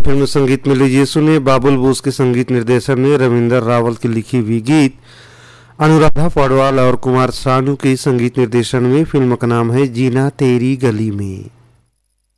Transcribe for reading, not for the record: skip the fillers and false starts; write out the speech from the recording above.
Film संगीत में लीजिए सुने बाबुल बोस के संगीत निर्देशन में रविंदर रावल की लिखी हुई गीत, अनुराधा पौडवाल और कुमार सानू के संगीत निर्देशन में। फिल्म का नाम है जीना तेरी गली में।